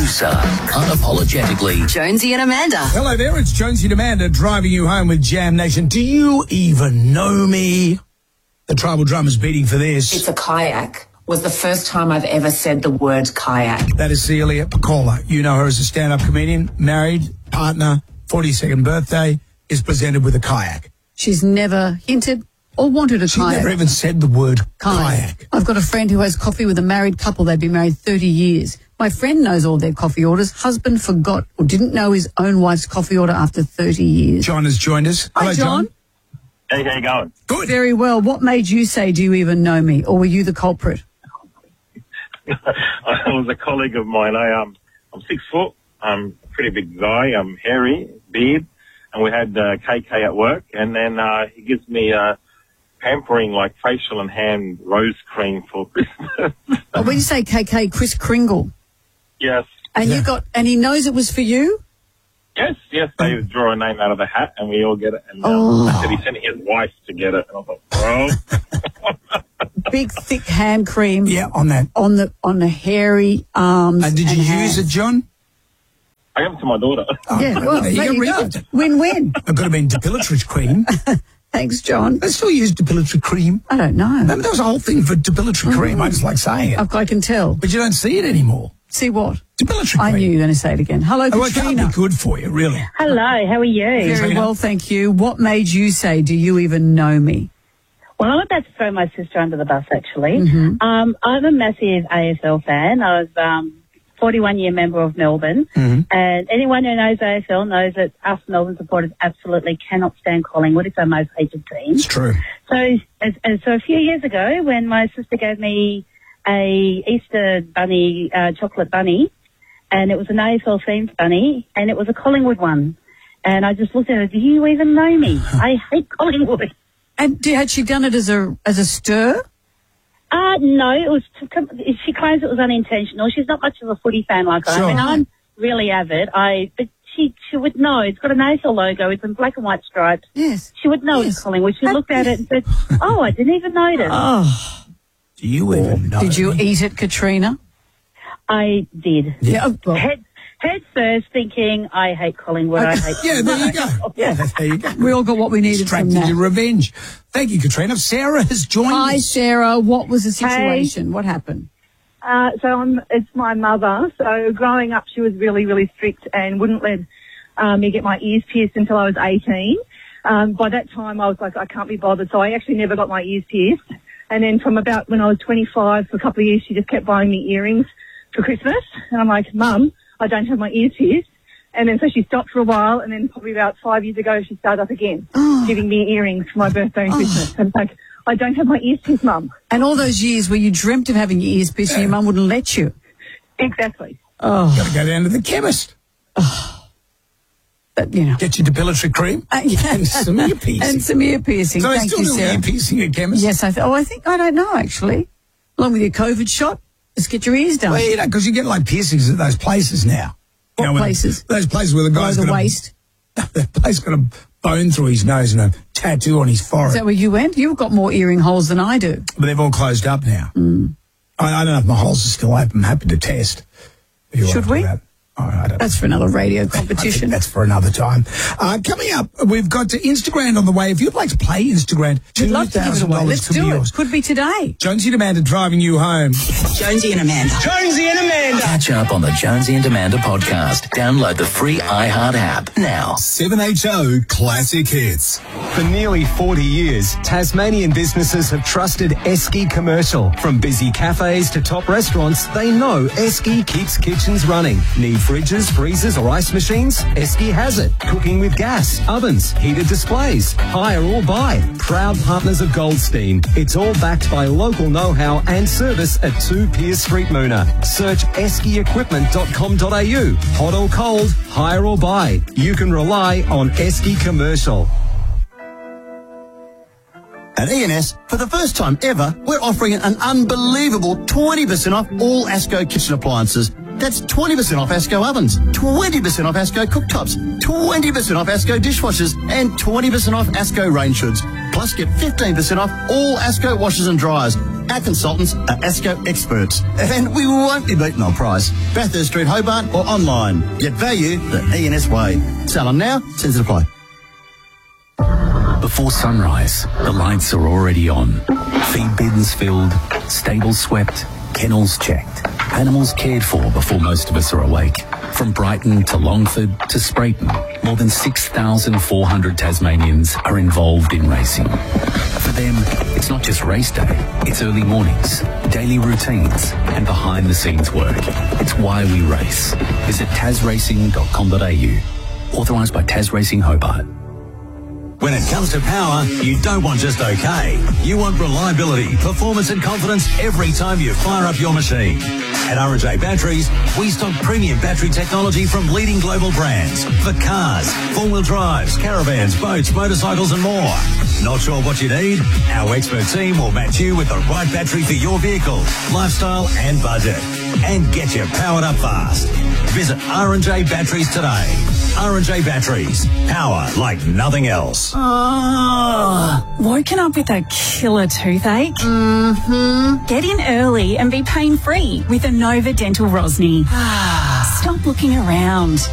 producer, unapologetically. Jonesy and Amanda. Hello there, it's Jonesy and Amanda driving you home with Jam Nation. Do you even know me? The tribal drum is beating for this. It's a kayak. Was the first time I've ever said the word kayak. That is Celia Piccola. You know her as a stand-up comedian, married, partner, 42nd birthday, is presented with a kayak. She's never hinted or wanted a She kayak. never even said the word kayak. I've got a friend who has coffee with a married couple. They've been married 30 years. My friend knows all their coffee orders. Husband forgot or didn't know his own wife's coffee order after 30 years. John has joined us. Hi, Hello, John. Hey, how you going? Good. Very well. What made you say, do you even know me? Or were you the culprit? I was a colleague of mine. I'm 6 foot. I'm a pretty big guy. I'm hairy, beard. And we had KK at work. And then he gives me pampering like facial and hand rose cream for Christmas. Oh, when you say KK, Chris Kringle. Yes. And and he knows it was for you? Yes. They draw a name out of the hat and we all get it. And I said he sent his wife to get it. And I thought, bro. Big, thick hand cream. Yeah, on that. On the hairy arms. And did you use it, John? I gave it to my daughter. Oh, Yeah, well, there you go. Win-win. It could have been depilatory cream. Thanks, John. They still use depilatory cream. I don't know. Remember, there was a whole thing for depilatory cream. I just like saying it. I can tell. But you don't see it anymore. See what? Depilatory cream. I knew you were going to say it again. Hello, Oh, it can't Katrina. be good for you, really. Hello, how are you? Very Katrina. well, thank you. What made you say, do you even know me? Well, I'm about to throw my sister under the bus, actually. Mm-hmm. I'm a massive AFL fan. I was 41-year member of Melbourne. Mm-hmm. And anyone who knows AFL knows that us Melbourne supporters absolutely cannot stand Collingwood. It's our most hated team. It's true. So a few years ago, when my sister gave me a Easter bunny, chocolate bunny, and it was an AFL-themed bunny, and it was a Collingwood one. And I just looked at her, do you even know me? I hate Collingwood. And had she done it as a stir? No, it was. She claims it was unintentional. She's not much of a footy fan like I am. Sure. And I'm really avid. But she would know. It's got an AFL logo. It's in black and white stripes. Yes. She would know it's Collingwood. She looked at it and said, "Oh, I didn't even notice." Oh. Do you even know? Did you me? eat it, Katrina? I did. Yeah. Well, Head first, thinking I hate Collingwood. I hate. Yeah, there you go. Yeah, there you go. we all got what we needed from Extracted that. your revenge. Thank you, Katrina. Sarah has joined Hi, us. Sarah. What was the situation? What happened? It's my mother. So growing up, she was really, really strict and wouldn't let me get my ears pierced until I was 18. By that time, I was like, I can't be bothered. So I actually never got my ears pierced. And then from about when I was 25, for a couple of years, she just kept buying me earrings for Christmas. And I'm like, Mum, I don't have my ears pierced. And then so she stopped for a while. And then probably about 5 years ago, she started up again, giving me earrings for my birthday and Christmas. And it's like, I don't have my ears pierced, Mum. And all those years where you dreamt of having your ears pierced and your mum wouldn't let you. Exactly. Oh. Got to go down to the chemist. But, you know. Get your depilatory cream Yeah. and some ear piercing. And some ear piercing. So I Thank still you, do Sarah. ear piercing at chemist? Yes, I don't know, actually. Along with your COVID shot, let's get your ears done. Well, you know, because you get like piercings at those places now. You What know, places? Those places where the guy's Below the got waist. that place got a bone through his nose and a tattoo on his forehead. Is that where you went? You've got more earring holes than I do. But they've all closed up now. I don't know if my holes are still open. I'm happy to test. If you want Should to do we? that. Oh, I don't That's for another radio I think competition. that's for another time. Coming up, we've got Instagram on the way. If you'd like to play Instagram, We'd love to give it away. $2,000 Let's could be do yours. it. Could be today. Jonesy and Amanda driving you home. Jonesy and Amanda. Jonesy and Amanda. Catch up on the Jonesy and Amanda podcast. Download the free iHeart app now. 7HO Classic Hits. For nearly 40 years, Tasmanian businesses have trusted Esky Commercial. From busy cafes to top restaurants, they know Esky keeps kitchens running. Need fridges, freezers or ice machines? Esky has it. Cooking with gas, ovens, heated displays. Hire or buy. Proud partners of Goldstein. It's all backed by local know-how and service at 2 Piers Street, Moona. Search eskyequipment.com.au. Hot or cold, hire or buy. You can rely on Esky Commercial. At E&S, for the first time ever, we're offering an unbelievable 20% off all ASCO kitchen appliances. That's 20% off ASCO ovens, 20% off ASCO cooktops, 20% off ASCO dishwashers, and 20% off ASCO range hoods. Plus, get 15% off all ASCO washers and dryers. Our consultants are ASCO experts, and we won't be beaten on price. Bathurst Street, Hobart, or online. Get value the E&S way. Sell on now, terms apply. Before sunrise, the lights are already on. Feed bins filled, stables swept, kennels checked, animals cared for before most of us are awake. From Brighton to Longford to Sprayton, more than 6,400 Tasmanians are involved in racing. For them, it's not just race day, it's early mornings, daily routines, and behind-the-scenes work. It's why we race. Visit tasracing.com.au. Authorised by Tas Racing Hobart. When it comes to power, you don't want just okay. You want reliability, performance and confidence every time you fire up your machine. At R&J Batteries, we stock premium battery technology from leading global brands for cars, four-wheel drives, caravans, boats, motorcycles and more. Not sure what you need? Our expert team will match you with the right battery for your vehicle, lifestyle and budget. And get you powered up fast. Visit R&J Batteries today. R&J Batteries. Power like nothing else. Woken up with a killer toothache? Get in early and be pain-free with Anova Dental Rosny. Stop looking around.